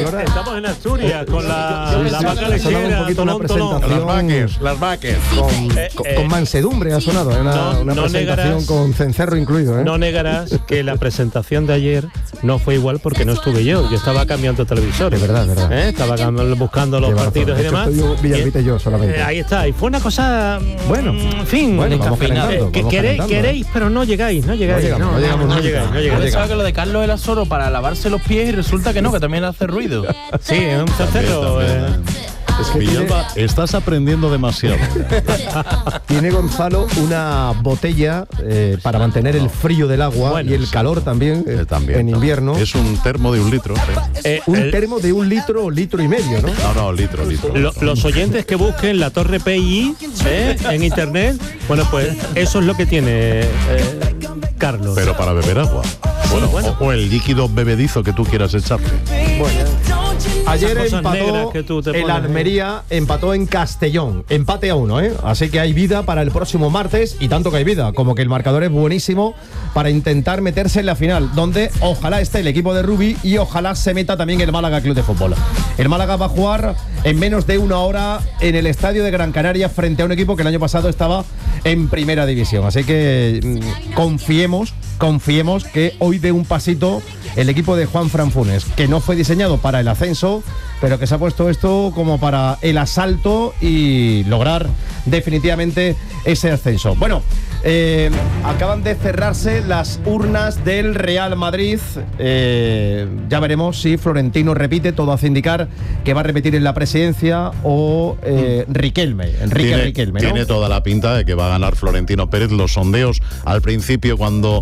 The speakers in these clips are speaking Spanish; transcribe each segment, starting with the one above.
ahora. Estamos en Asturias con la vaca Ha sonado un lechera, poquito una presentación Las vaques. con mansedumbre ha sonado, una presentación con cencerro incluido. No negarás que la presentación de ayer no fue igual porque no estuve yo estaba cambiando televisores. Es verdad. Estaba buscando los partidos y demás. Estoy yo solamente. Ahí está, y fue una cosa, bueno, en fin, vamos calentando, que vamos queréis, pero no llegáis. No llegamos. Pensaba que lo de Carlos era solo para lavarse los pies y resulta que no, que también hace ruido. Sí, es un cencerro. Es que Villalba, estás aprendiendo demasiado. Tiene Gonzalo una botella para mantener el frío del agua y el calor también, en invierno. Es un termo de 1 litro. Un termo de 1 litro o litro y medio, ¿no? No, litro. Los oyentes que busquen la Torre PI en internet, bueno, pues eso es lo que tiene Carlos. Pero para beber agua. Bueno. O el líquido bebedizo que tú quieras echarle. Ayer empató el Almería, empató en Castellón, empate a 1, así que hay vida para el próximo martes, y tanto que hay vida, como que el marcador es buenísimo para intentar meterse en la final, donde ojalá esté el equipo de Rubí y ojalá se meta también el Málaga Club de Fútbol. El Málaga va a jugar en menos de 1 hora en el estadio de Gran Canaria frente a un equipo que el año pasado estaba en primera división, así que confiemos que hoy dé un pasito el equipo de Juanfran Funes, que no fue diseñado para el ascenso, pero que se ha puesto esto como para el asalto y lograr definitivamente ese ascenso. Bueno, acaban de cerrarse las urnas del Real Madrid. Ya veremos si Florentino repite. Todo hace indicar que va a repetir en la presidencia o Riquelme, Enrique Riquelme, ¿no? Tiene toda la pinta de que va a ganar Florentino Pérez. Los sondeos al principio, cuando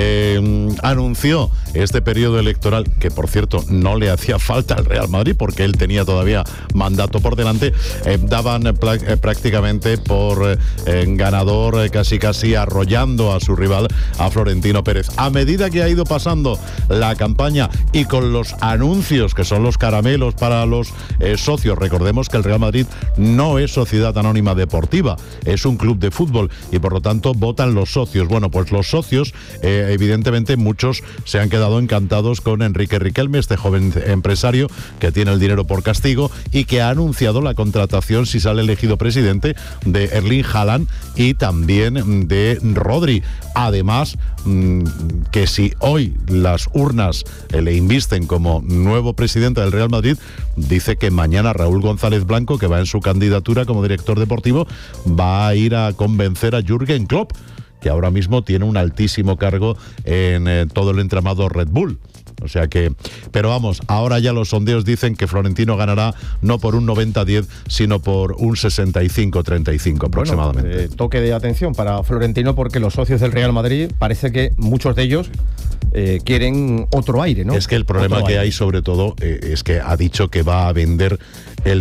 anunció este periodo electoral, que por cierto no le hacía falta al Real Madrid porque él tenía todavía mandato por delante, daban prácticamente por ganador, casi arrollando a su rival, a Florentino Pérez. A medida que ha ido pasando la campaña y con los anuncios, que son los caramelos para los socios, recordemos que el Real Madrid no es sociedad anónima deportiva, es un club de fútbol y por lo tanto votan los socios. Bueno, pues los socios, evidentemente muchos se han quedado encantados con Enrique Riquelme, este joven empresario que tiene el dinero por castigo y que ha anunciado la contratación, si sale elegido presidente, de Erling Haaland y también de Rodri. Además, que si hoy las urnas le invisten como nuevo presidente del Real Madrid, dice que mañana Raúl González Blanco, que va en su candidatura como director deportivo, va a ir a convencer a Jürgen Klopp, que ahora mismo tiene un altísimo cargo en todo el entramado Red Bull. O sea que, pero vamos, ahora ya los sondeos dicen que Florentino ganará no por un 90-10, sino por un 65-35 aproximadamente. Bueno, toque de atención para Florentino, porque los socios del Real Madrid parece que muchos de ellos quieren otro aire, ¿no? Es que el problema que hay sobre todo es que ha dicho que va a vender el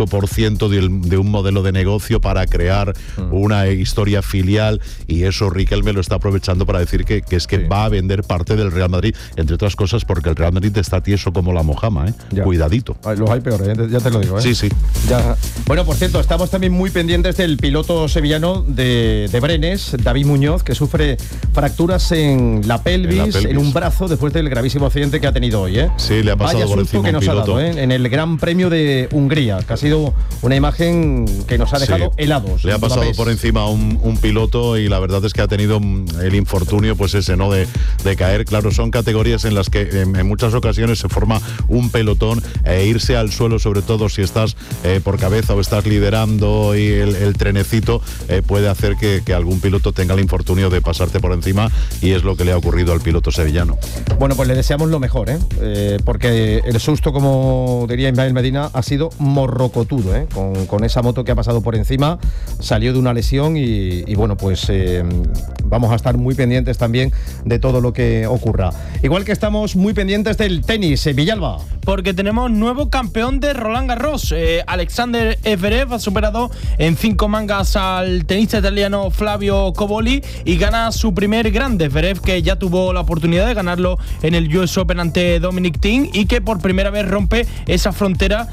5% de un modelo de negocio para crear una historia filial, y eso Riquelme lo está aprovechando para decir que va a vender parte del Real Madrid, entre otras cosas porque el Real Madrid está tieso como la mojama, Cuidadito. Los hay peores, ya te lo digo, Sí. Ya. Bueno, por cierto, estamos también muy pendientes del piloto sevillano de Brenes, David Muñoz, que sufre fracturas en la pelvis, en un brazo, después del gravísimo accidente que ha tenido hoy, Sí, le ha pasado Vaya por susto encima que nos un ha piloto. dado, en el Gran Premio de Hungría, que ha sido una imagen que nos ha dejado helados. Le ha pasado por encima un piloto y la verdad es que ha tenido el infortunio, pues ese, ¿no? De caer. Claro, son categorías en las que en muchas ocasiones se forma un pelotón, irse al suelo, sobre todo si estás por cabeza o estás liderando, y el trenecito puede hacer que algún piloto tenga el infortunio de pasarte por encima, y es lo que le ha ocurrido al piloto sevillano. Bueno, pues le deseamos lo mejor, porque el susto, como diría Ismael Medina, ha sido morrocotudo, con esa moto que ha pasado por encima, salió de una lesión y bueno, pues vamos a estar muy pendientes también de todo lo que ocurra. Igual que estamos muy pendientes del tenis, Villalba. Porque tenemos nuevo campeón de Roland Garros. Alexander Zverev ha superado en 5 mangas al tenista italiano Flavio Cobolli y gana su primer grande. Zverev, que ya tuvo la oportunidad de ganarlo en el US Open ante Dominic Thiem, y que por primera vez rompe esa frontera de ganar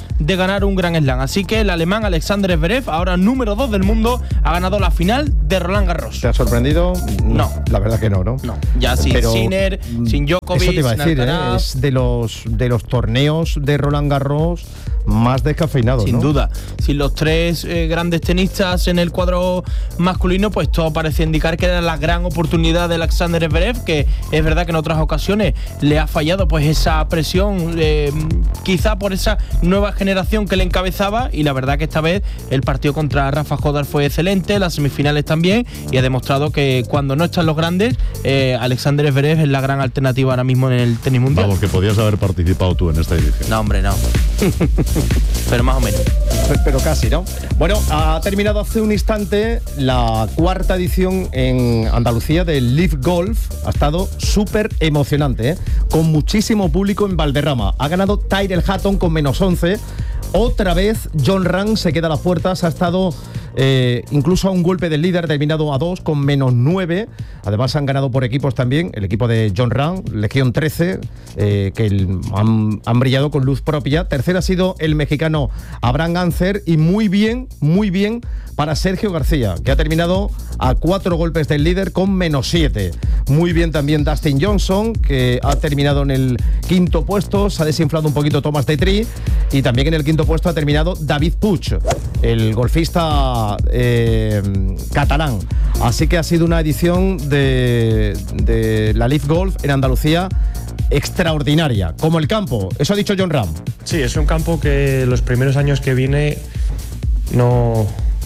ganar un Grand Slam. Así que el alemán Alexander Zverev, ahora número 2 del mundo, ha ganado la final de Roland Garros. ¿Te ha sorprendido? No. La verdad que no. No, ya sin Sinner, sin Djokovic, eso te iba a decir, Alcaraz. es de los torneos de Roland Garros más descafeinados, sin ¿no? duda. Sin los 3 grandes tenistas en el cuadro masculino, pues todo parece indicar que era la gran oportunidad de Alexander Zverev, que es verdad que en otras ocasiones le ha fallado pues esa presión, quizá por esa nueva generación que le encabezaba, y la verdad que esta vez el partido contra Rafa Nadal fue excelente, las semifinales también, y ha demostrado que cuando no están los grandes, Alexander Zverev es la gran alternativa ahora mismo en el tenis mundial. Vamos, que podías haber participado tú en esta edición. No, hombre, no. Pero más o menos. Pero casi, ¿no? Bueno, ha terminado hace un instante la 4ª edición en Andalucía del Leaf Golf. Ha estado súper emocionante, con muchísimo público en Valderrama. Ha ganado Tyrrell Hatton con -11. Otra vez Jon Rahm se queda a las puertas. Ha estado incluso a un golpe del líder, terminado a 2 con -9. Además han ganado por equipos también. El equipo de Jon Rahm, Legión 13, que han brillado con luz propia. Tercero ha sido el mexicano Abraham Ancer, y muy bien para Sergio García, que ha terminado a 4 golpes del líder con -7. Muy bien también Dustin Johnson, que ha terminado en el 5º puesto. Se ha desinflado un poquito Thomas Detry, y también en el 5º puesto ha terminado David Puig, el golfista catalán. Así que ha sido una edición de la Leaf Golf en Andalucía extraordinaria, como el campo. Eso ha dicho Jon Rahm. Sí, es un campo que los primeros años que vine no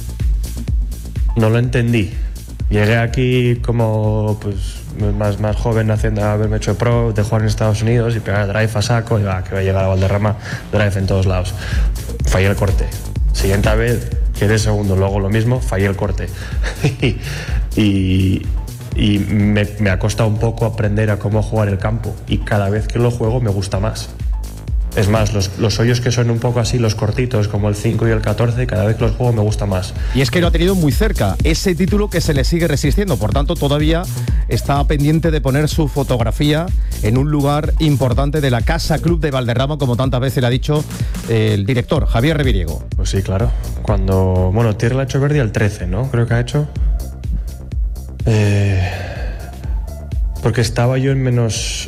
lo entendí. Llegué aquí como pues más joven, haberme hecho pro, de jugar en Estados Unidos y pegar drive a saco, y que voy a llegar a Valderrama, drive en todos lados. Fallé el corte. Siguiente vez, quedé segundo, luego lo mismo, fallé el corte. y me ha costado un poco aprender a cómo jugar el campo, y cada vez que lo juego me gusta más. Es más, los hoyos que son un poco así, los cortitos, como el 5 y el 14, cada vez que los juego me gusta más. Y es que lo ha tenido muy cerca, ese título que se le sigue resistiendo. Por tanto, todavía está pendiente de poner su fotografía en un lugar importante de la Casa Club de Valderrama, como tantas veces le ha dicho el director, Javier Reviriego. Pues sí, claro. Tyrrell ha hecho Verdi el 13, ¿no? Creo que ha hecho. Porque estaba yo en menos...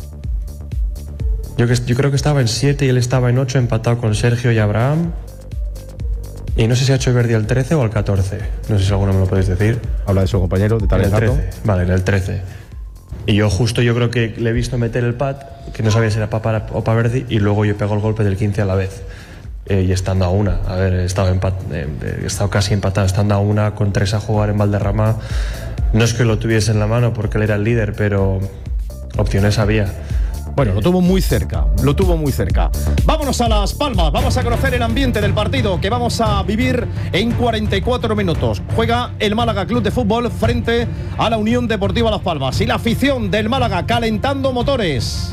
Yo creo que estaba en 7 y él estaba en 8, empatado con Sergio y Abraham. Y no sé si ha hecho Verdi el 13 o el 14. No sé si alguno me lo podéis decir. Habla de su compañero de Tyrrell Hatton. Vale, en el 13. Y yo creo que le he visto meter el pad, que no sabía si era para o para Verdi, y luego yo pego el golpe del 15 a la vez. Y estando a 1, he estado casi empatado, estando a 1 con 3 a jugar en Valderrama. No es que lo tuviese en la mano porque él era el líder, pero opciones había. Bueno, lo tuvo muy cerca. Vámonos a Las Palmas, vamos a conocer el ambiente del partido que vamos a vivir en 44 minutos. Juega el Málaga Club de Fútbol frente a la Unión Deportiva Las Palmas, y la afición del Málaga calentando motores.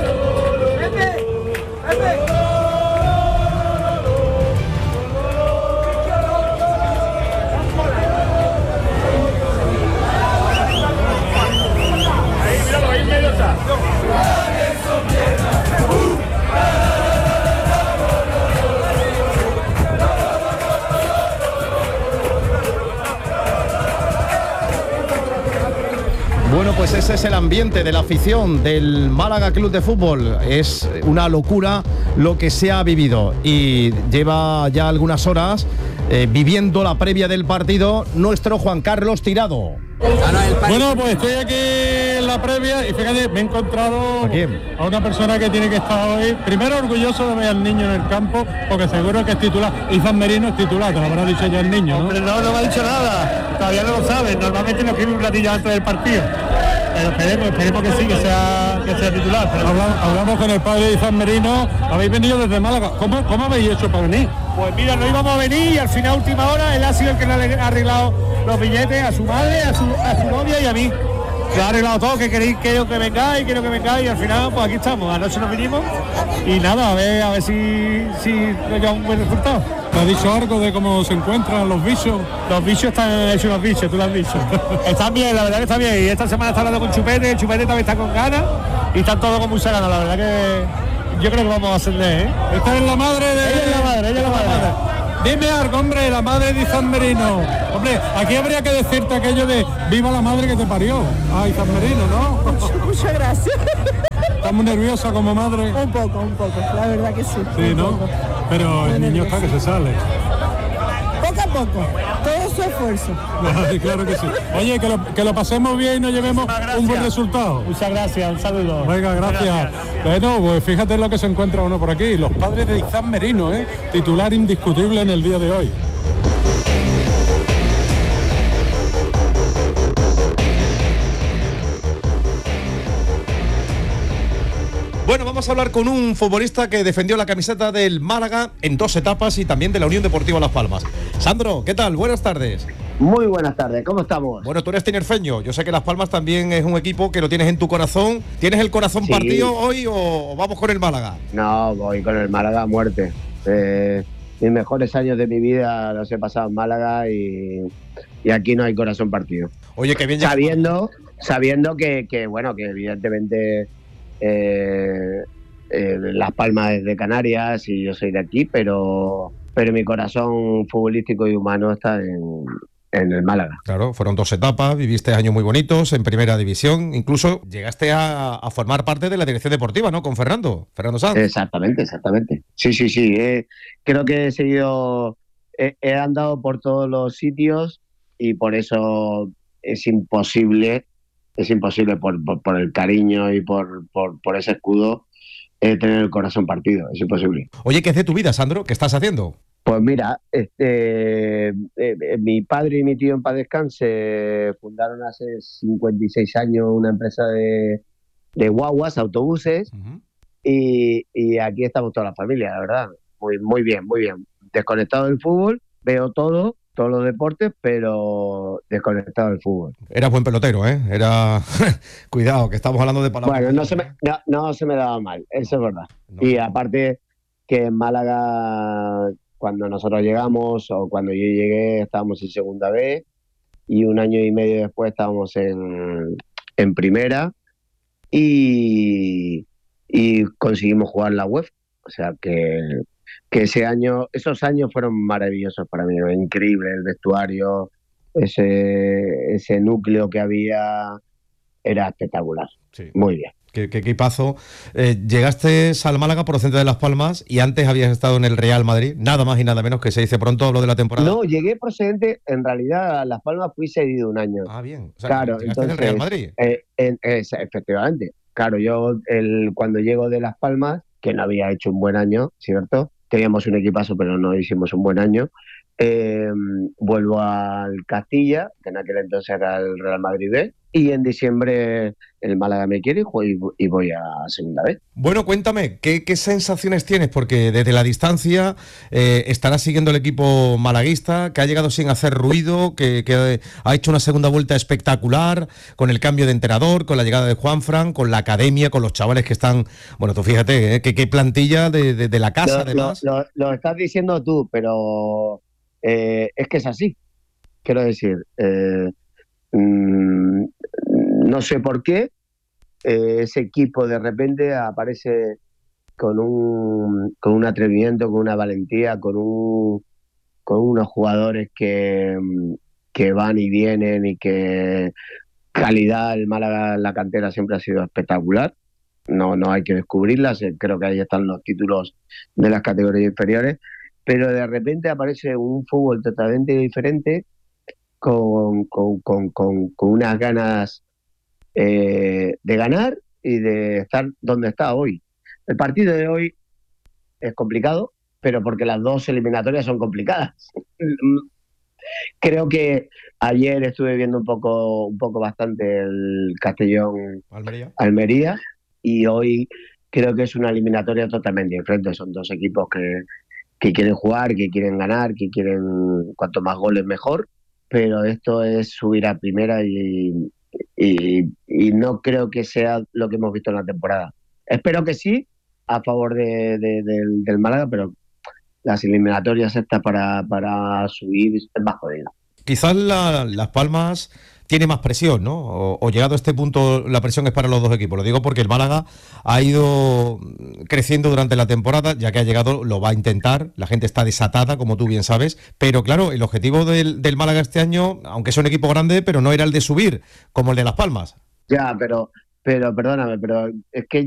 Bueno, pues ese es el ambiente de la afición del Málaga Club de Fútbol. Es una locura lo que se ha vivido, y lleva ya algunas horas viviendo la previa del partido nuestro Juan Carlos Tirado. Bueno, pues estoy aquí en la previa y fíjate, me he encontrado a una persona que tiene que estar hoy, primero orgulloso de ver al niño en el campo, porque seguro que es titular. Izan Merino es titular, te lo habrá dicho ya el niño, ¿no? Hombre, no me ha dicho nada, todavía no lo sabe, normalmente lo escribe un ratillo antes del partido. Pero esperemos que sí, que sea titular. Pero... Hablamos con el padre de Izan Merino. Habéis venido desde Málaga. ¿Cómo habéis hecho para venir? Pues mira, no íbamos a venir y al final, última hora, él ha sido el que le ha arreglado los billetes a su madre, a su novia y a mí. Se ha arreglado todo, quiero que vengáis, y al final, pues aquí estamos. Anoche nos vinimos y nada, a ver si nos lleva un buen resultado. ¿Te ha dicho algo de cómo se encuentran los bichos? Los bichos están hechos unos bichos, tú lo has dicho. Están bien, la verdad que está bien. Y esta semana está hablando con Chupete, el Chupete también está con ganas y están todos con mucha ganas, la verdad que yo creo que vamos a ascender, ¿eh? Esta es la madre de... Ella es la madre. Dime algo, hombre, la madre de Izan Merino. Hombre, aquí habría que decirte aquello de viva la madre que te parió. Ah, Izan Merino, ¿no? Muchas gracias. ¿Estás muy nerviosa como madre? Un poco, la verdad que sí. Sí, ¿no? Poco. Pero el niño está que se sale. Poco a poco, todo su esfuerzo. Claro que sí. Oye, que lo pasemos bien y nos llevemos un buen resultado. Muchas gracias, un saludo. Venga, gracias. Bueno, pues fíjate lo que se encuentra uno por aquí. Los padres de Izan Merino, titular indiscutible en el día de hoy. Bueno, vamos a hablar con un futbolista que defendió la camiseta del Málaga en 2 etapas y también de la Unión Deportiva Las Palmas. Sandro, ¿qué tal? Buenas tardes. Muy buenas tardes, ¿cómo estamos? Bueno, tú eres tinerfeño. Yo sé que Las Palmas también es un equipo que lo tienes en tu corazón. ¿Tienes el corazón partido hoy o vamos con el Málaga? No, voy con el Málaga a muerte. Mis mejores años de mi vida los he pasado en Málaga y aquí no hay corazón partido. Oye, qué bien. Sabiendo que bueno, que evidentemente Las Palmas es de Canarias y yo soy de aquí, pero mi corazón futbolístico y humano está en el Málaga. Claro, fueron 2 etapas, viviste años muy bonitos en primera división, incluso llegaste a formar parte de la dirección deportiva, ¿no? Con Fernando Sanz. Exactamente. Sí. Creo que he andado por todos los sitios y por eso es imposible por el cariño y por ese escudo tener el corazón partido, es imposible. Oye, ¿qué es de tu vida, Sandro? ¿Qué estás haciendo? Pues mira, mi padre y mi tío en paz descanse fundaron hace 56 años una empresa de guaguas, autobuses, y aquí estamos toda la familia, la verdad. Muy bien. Desconectado del fútbol, veo todos los deportes, pero desconectado del fútbol. Eras buen pelotero, ¿eh? Cuidado, que estamos hablando de palabras. Bueno, no se me daba mal, eso es verdad. No. Y aparte que en Málaga, cuando nosotros llegamos o cuando yo llegué, estábamos en segunda B y un año y medio después estábamos en primera y conseguimos jugar la UEFA. O sea que esos años fueron maravillosos para mí, increíble el vestuario, ese núcleo que había era espectacular. Sí. Muy bien. Qué equipazo. Llegaste al Málaga procedente de Las Palmas y antes habías estado en el Real Madrid, nada más y nada menos, que se dice pronto, hablo de la temporada. No, llegué procedente, en realidad a Las Palmas fui cedido un año. Ah, bien. O sea, claro, entonces, en el Real Madrid. Efectivamente. Claro, yo cuando llego de Las Palmas, que no había hecho un buen año, ¿cierto? Teníamos un equipazo, pero no hicimos un buen año. Vuelvo al Castilla, que en aquel entonces era el Real Madrid B, y en diciembre el Málaga me quiere y voy a segunda vez. Bueno, cuéntame, ¿qué sensaciones tienes? Porque desde la distancia estarás siguiendo el equipo malaguista, que ha llegado sin hacer ruido, que ha hecho una segunda vuelta espectacular, con el cambio de entrenador, con la llegada de Juanfran, con la academia, con los chavales que están... Bueno, tú fíjate, qué plantilla de la casa, además. Lo estás diciendo tú, pero es que es así. Quiero decir... no sé por qué ese equipo de repente aparece con un atrevimiento, con una valentía, con unos jugadores que van y vienen y que calidad. El Málaga, la cantera siempre ha sido espectacular, no hay que descubrirlas, creo que ahí están los títulos de las categorías inferiores, pero de repente aparece un fútbol totalmente diferente, con unas ganas de ganar y de estar donde está hoy. El partido de hoy es complicado, pero porque las 2 eliminatorias son complicadas. Creo que ayer estuve viendo un poco bastante el Castellón Almería y hoy creo que es una eliminatoria totalmente diferente. Son 2 equipos que quieren jugar, que quieren ganar, que quieren cuanto más goles mejor. Pero esto es subir a primera y no creo que sea lo que hemos visto en la temporada. Espero que sí, a favor del Málaga, pero las eliminatorias estas para subir es más jodido. Quizás Las Palmas tiene más presión, ¿no? O llegado a este punto la presión es para los dos equipos. Lo digo porque el Málaga ha ido creciendo durante la temporada, ya que ha llegado, lo va a intentar, la gente está desatada, como tú bien sabes, pero claro, el objetivo del Málaga este año, aunque es un equipo grande, pero no era el de subir, como el de Las Palmas. Ya, pero perdóname, pero es que